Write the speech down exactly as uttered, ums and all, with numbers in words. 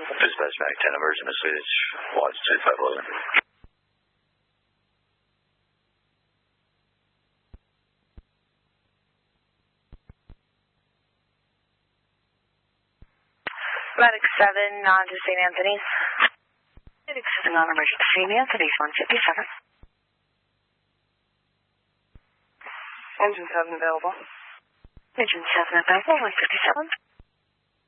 Dispatch Mac ten, emergency message, watch two five eleven. Medic seven, on to Saint Anthony's. Medic seven, on emergency Saint Anthony's, one fifty-seven. Engine seven available. Engine seven available, one fifty-seven.